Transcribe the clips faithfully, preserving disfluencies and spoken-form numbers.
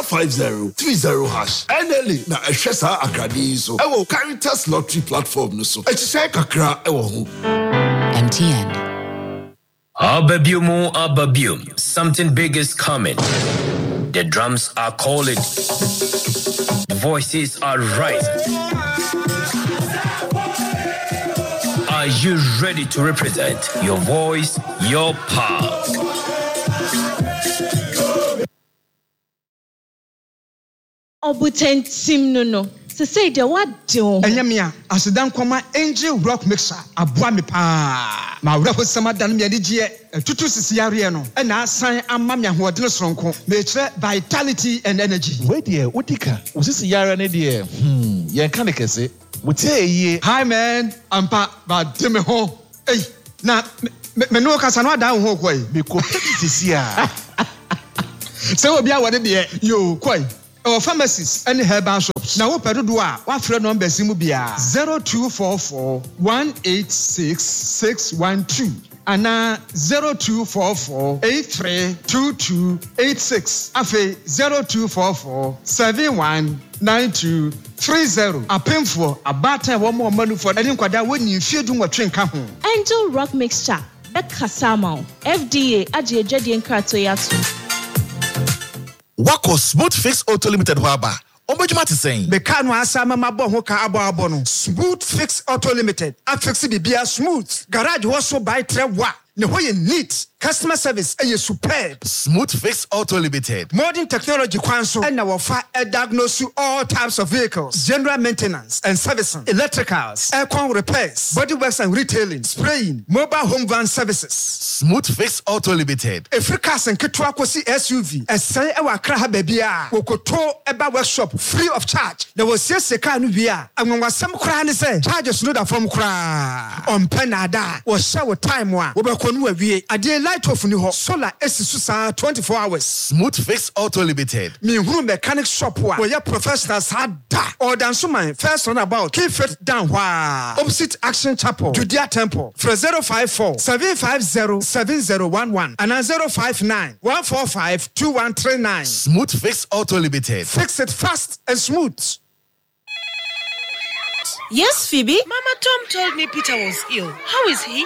five zero three zero hash. N L A na ehwe sa agrade so. Ewo Caritas Lottery platform no so. Echise kakra ewo ho. M T N. Ababiumu ababium. Something big is coming. The drums are calling. The voices are rising. Are you ready to represent your voice, your power? Obutentim no no. Se say de what do? Enyamia, asidan kwama Angel Rock Mixer aboa me pa. Ma wura ho sama dan me ade gie tutu sisiare no. E na asan ama me ahoɔden soronko. Me kire vitality and energy. Wait there, Udika. Usisi yare ne de. Hmm, yen kan kese. Wutie. Hi man, ampa ba de me ho. Hey, na me me no kasa no ada ho koi. Me ko petisi a. Se obi a wode de yo koi. Our pharmacies and herbal shops. Now, what do I? What friend number Simubia? Zero two four four one eight six six one two. And now zero two four four eight three two two eight six. Afe zero two four four seven one nine two three zero. A painful a batter one more money for any quadra when you feel doing what train come. Angel Rock Mixture. Bekasamo. F D A. Aji Ejedi Nkratoyatu. Wako Smooth Fix Auto Limited Waba. Ombejuma ti saying. The car no asama mabo ho ka abo abo no. Smooth Fix Auto Limited. Afix bibia smooth. Garage also buy trewa. Ne ho ye neat. Customer service is superb. Smooth Fix Auto Limited. Modern technology kwanso and our fire diagnose all types of vehicles, general maintenance and servicing, electricals, aircon repairs, bodyworks and retailing, spraying, mobile home van services. Smooth Fix Auto Limited. If cars and kitwa kwasi S U V, say our kraha bebia, wokoto eba workshop free of charge. There was yes car no bia. And when was some kra ne say charges no da from kra. On penada was shower time wa. We be konu awie. Ade light off ni ho. Solar esisusa twenty-four hours. Smooth Fix Auto Limited. Me hunu mechanic shop wa. We professionals had da. Or dan so man first on about keep it down wa. Opposite Action Chapel, Judea Temple. For zero five four seven five zero seven zero one one and zero five nine one four five two one three nine. Smooth Fix Auto Limited. Fix it fast and smooth. Yes, Phoebe? Mama Tom told me Peter was ill. How is he?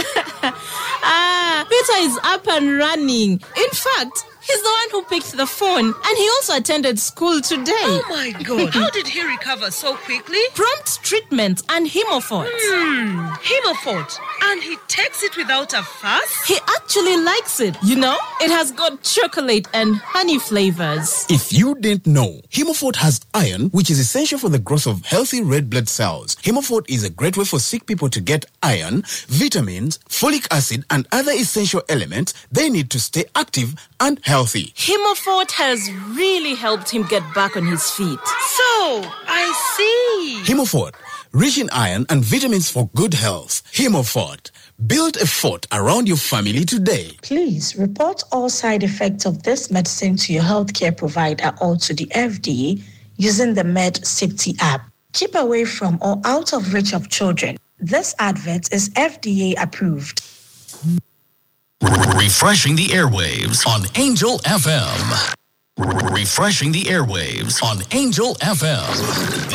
Ah, Peter is up and running. In fact, he's the one who picked the phone, and he also attended school today. Oh my God. How did he recover so quickly? Prompt treatment and Hemofort. Hmm, Hemofort. And he takes it without a fuss? He actually likes it. You know, it has got chocolate and honey flavors. If you didn't know, Hemofort has iron, which is essential for the growth of healthy red blood cells. Hemofort is a great way for sick people to get iron, vitamins, folic acid, and other essential elements they need to stay active and healthy. Hemofort has really helped him get back on his feet. So, I see. Hemofort, rich in iron and vitamins for good health. Hemofort, build a fort around your family today. Please report all side effects of this medicine to your healthcare provider or to the F D A using the Med Safety app. Keep away from or out of reach of children. This advert is F D A approved. Refreshing the airwaves on Angel F M. Refreshing the airwaves on Angel F M.